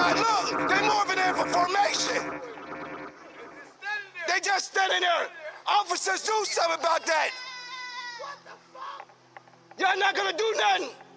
But look, they moving in for formation. They just standing there. Officers, do something about that. What the fuck? Y'all not gonna do nothing.